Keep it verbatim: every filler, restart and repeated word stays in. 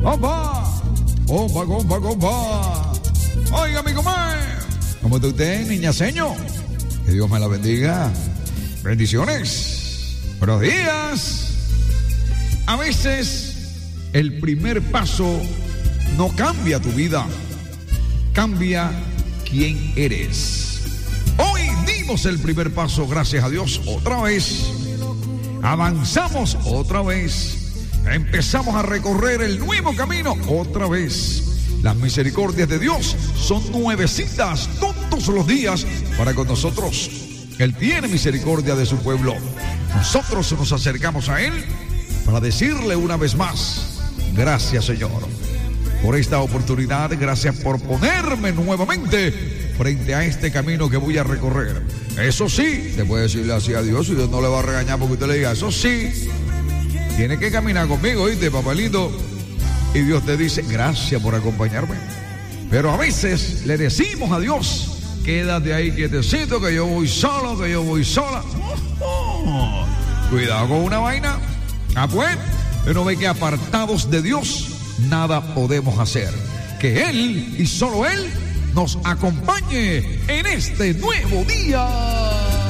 ¡Opa! ¡Opa, opa, opa! Oiga, amigo mío, ¿cómo está usted, niñaseño? Que Dios me la bendiga. Bendiciones. Buenos días. A veces el primer paso no cambia tu vida, cambia quién eres. Hoy dimos el primer paso, gracias a Dios, otra vez. Avanzamos otra vez. Empezamos a recorrer el nuevo camino otra vez. Las misericordias de Dios son nuevecitas todos los días para con nosotros. Él tiene misericordia de su pueblo. Nosotros nos acercamos a Él para decirle una vez más: gracias, Señor, por esta oportunidad. Gracias por ponerme nuevamente frente a este camino que voy a recorrer. Eso sí, te puede decirle así a Dios y Dios no le va a regañar porque usted le diga. Eso sí, tiene que caminar conmigo, ¿oíste, papelito? Y Dios te dice: gracias por acompañarme. Pero a veces le decimos a Dios: quédate ahí quietecito, que yo voy solo, que yo voy sola. Oh, oh. Cuidado con una vaina. Ah, pues, uno ve que apartados de Dios nada podemos hacer. Que Él y solo Él nos acompañe en este nuevo día.